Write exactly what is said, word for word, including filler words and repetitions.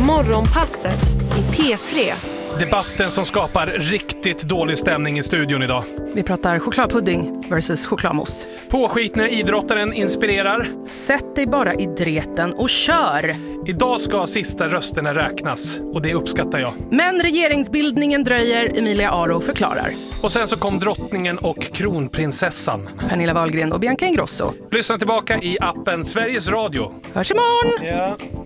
Morgonpasset i P tre. Debatten som skapar riktigt dålig stämning i studion idag. Vi pratar chokladpudding versus chokladmousse. Påskitna idrottaren inspirerar. Sätt dig bara i dreten och kör! Idag ska sista rösterna räknas och det uppskattar jag. Men regeringsbildningen dröjer, Emilia Aro förklarar. Och sen så kom drottningen och kronprinsessan. Pernilla Wahlgren och Bianca Ingrosso. Lyssna tillbaka i appen Sveriges Radio. Hörs imorgon! Ja.